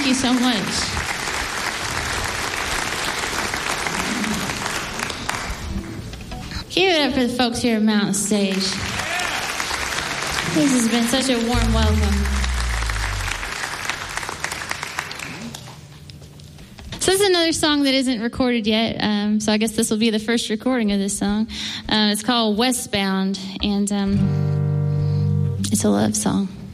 Thank you so much. Give it up for the folks here at Mountain Stage. This has been such a warm welcome. So this is another song that isn't recorded yet, so I guess this will be the first recording of this song. It's called Westbound, and it's a love song.